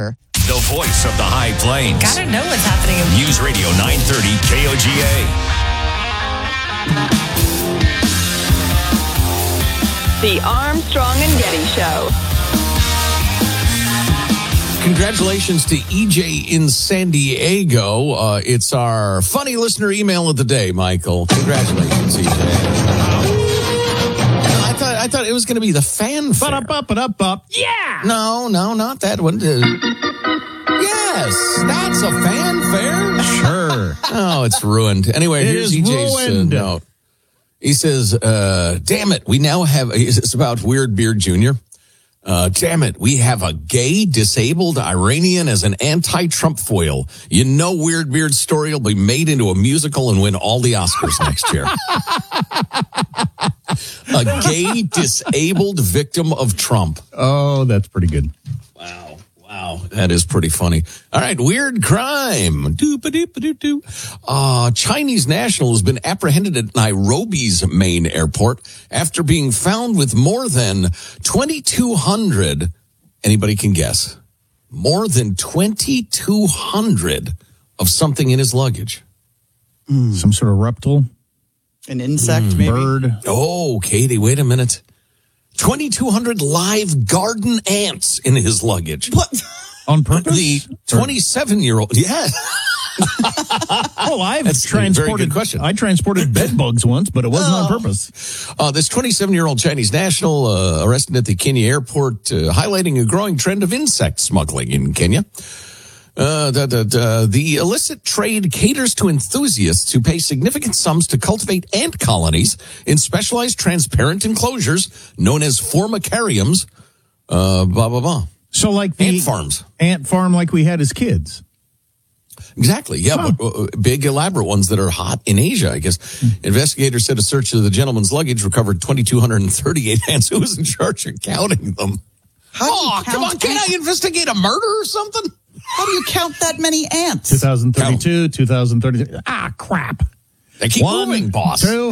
Her. The voice of the High Plains. Gotta know what's happening. News Radio 930 KOGA. The Armstrong and Getty Show. Congratulations to EJ in San Diego. It's our funny listener email of the day, Michael. Congratulations, EJ. I thought it was going to be the fanfare. Yeah! No, not that one. Yes, that's a fanfare. Sure. Oh, it's ruined. Anyway, here's EJ's note. He says, damn it, we now have, it's about Weird Beard Jr., damn it, we have a gay, disabled Iranian as an anti-Trump foil. You know Weird Beard's story will be made into a musical and win all the Oscars next year. A gay, disabled victim of Trump. Oh, that's pretty good. Wow, that is pretty funny. All right, weird crime. Chinese national has been apprehended at Nairobi's main airport after being found with more than 2,200. Anybody can guess? More than 2,200 of something in his luggage. Some sort of reptile? An insect, maybe? Bird? Oh, Katie, wait a minute. 2,200 live garden ants in his luggage. What? On purpose? The 27-year-old, yeah. Oh, That's a very good question. I transported bed bugs once, but it wasn't on purpose. This 27-year-old Chinese national arrested at the Kenya airport, highlighting a growing trend of insect smuggling in Kenya. The illicit trade caters to enthusiasts who pay significant sums to cultivate ant colonies in specialized transparent enclosures known as formicariums, So like the ant farms. Ant farm like we had as kids. Exactly, yeah, but big, elaborate ones that are hot in Asia, I guess. Investigators said a search of the gentleman's luggage recovered 2,238 ants. Who was in charge of counting them? Come on, can't I investigate a murder or something? How do you count that many ants? 2032, 2033. Crap. They keep moving, boss. 2